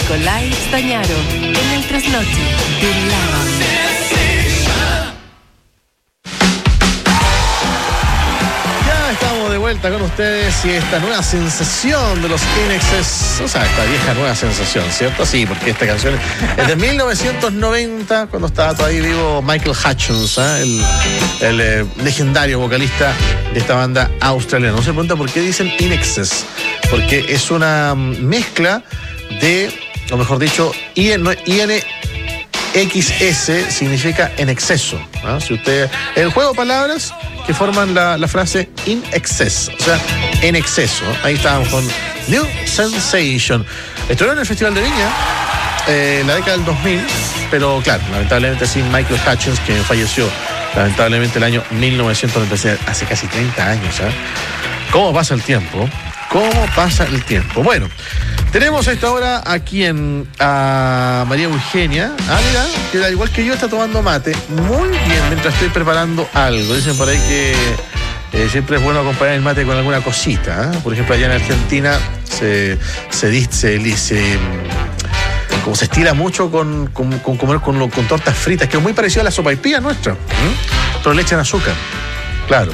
Nicolai Stagnaro en el trasnoche de la De vuelta con ustedes y esta nueva sensación de los INXS, o sea, esta vieja nueva sensación, ¿cierto? Sí, porque esta canción es de 1990, cuando estaba todavía vivo Michael Hutchence, el legendario vocalista de esta banda australiana. No se pregunta por qué dicen INXS, porque es una mezcla de, o mejor dicho, INXS significa en exceso, ¿no? Si usted, el juego de palabras que forman la frase in excess, o sea, en exceso. Ahí estábamos con New Sensation. Estuvieron en el Festival de Viña la década del 2000, pero claro, lamentablemente sin Michael Hutchence, que falleció lamentablemente el año 1996, hace casi 30 años. ¿Cómo pasa el tiempo? ¿Cómo pasa el tiempo? Bueno, tenemos a esta hora aquí a María Eugenia. Mira, que al igual que yo está tomando mate. Muy bien, mientras estoy preparando algo. Dicen por ahí que siempre es bueno acompañar el mate con alguna cosita. Por ejemplo, allá en Argentina como se estila mucho con comer con tortas fritas, que es muy parecido a la sopaipilla nuestra. Pero le echan azúcar, claro.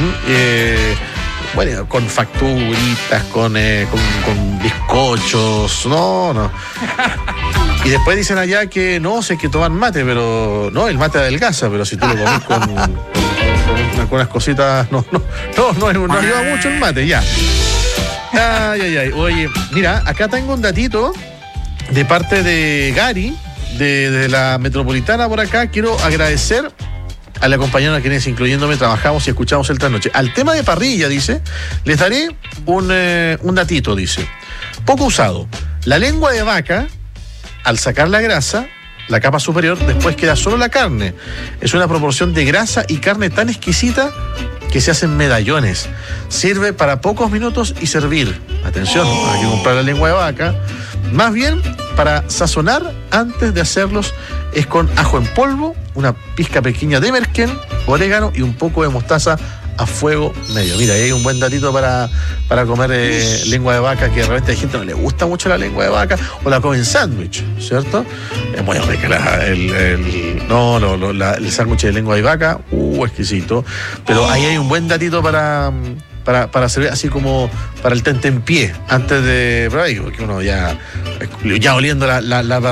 Bueno, con facturitas, con bizcochos, no. Y después dicen allá que no, sé que toman mate, pero no, el mate adelgaza, pero si tú lo comes con unas cositas, no ayuda mucho el mate, ya. Ay. Oye, mira, acá tengo un datito de parte de Gary, de la Metropolitana por acá. Quiero agradecer a la compañera a quienes, incluyéndome, trabajamos y escuchamos el trasnoche. Al tema de parrilla, dice, les daré un datito, dice. Poco usado. La lengua de vaca, al sacar la grasa, la capa superior, después queda solo la carne. Es una proporción de grasa y carne tan exquisita que se hacen medallones. Sirve para pocos minutos y servir. Atención, hay que comprar la lengua de vaca. Más bien, para sazonar antes de hacerlos, es con ajo en polvo, una pizca pequeña de merquén, orégano y un poco de mostaza a fuego medio. Mira, ahí hay un buen datito para comer lengua de vaca, que de repente a la gente no le gusta mucho la lengua de vaca, o la comen sándwich, ¿cierto? Es muy rica el sándwich de lengua de vaca, exquisito. Pero ahí hay un buen datito para servir, así como para el tentempié, antes de... Porque uno ya oliendo la